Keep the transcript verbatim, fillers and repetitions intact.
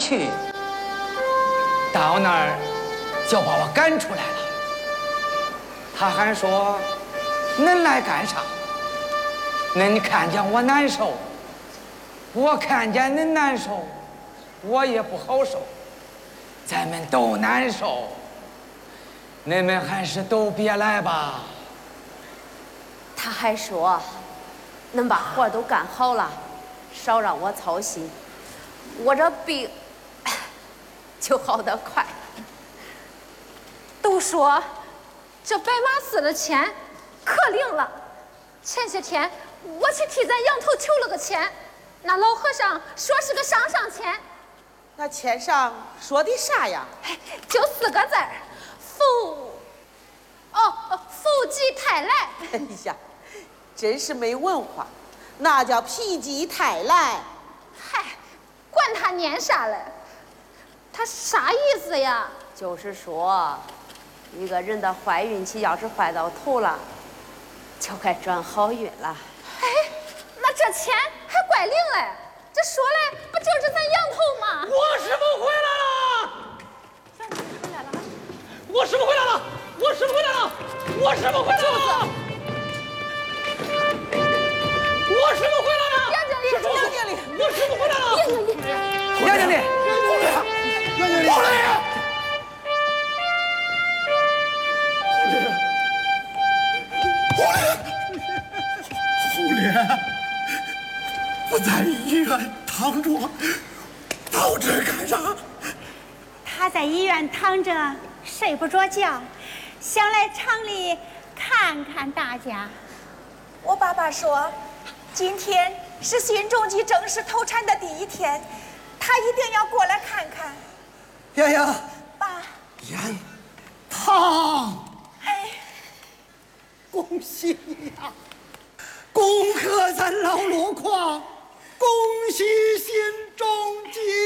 去，到那儿就把我赶出来了。他还说：“恁来干啥？恁看见我难受，我看见恁难受，我也不好受。咱们都难受，恁们还是都别来吧。” 他还说：“恁把活都干好了，少让我操心，我这病就好得快。” 都说这白马寺的钱可灵了。前些天我去替咱羊头求了个签，那老和尚说是个上上签。 那签上说的啥呀？ 就四个字儿：福。哦，福吉泰来。 哎呀，真是没文化，那叫否极泰来。 嗨，管他念啥嘞？他啥意思呀？ 就是说，一个人的坏运气要是坏到头了，就该转好运了。 哎，那这钱还怪灵嘞！这说来不就是咱羊头吗？ 我师傅回来了！ 羊头回来了！ 我师傅回来了！我师傅回来了！我师傅回来了！我师傅回来了！ 杨经理， 杨经理， 我师傅回来了！ 杨经理， 杨经理， 杨经理，杨经理。 胡莲不在医院躺着，到这干啥？ 他在医院躺着睡不着觉，想来厂里看看大家。 我爸爸说，今天是新中基正式投产的第一天，他一定要过来看看。 洋洋， 爸， 烟烫， 哎， 恭喜你呀！恭贺咱老箩筐，恭喜新中基！